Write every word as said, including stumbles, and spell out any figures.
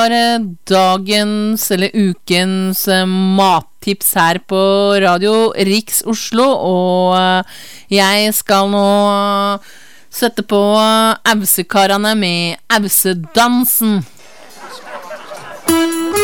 Dagens eller ukens mattips her på Radio Riks Oslo, og jeg skal nå sette på Ausekarene med Ausedansen.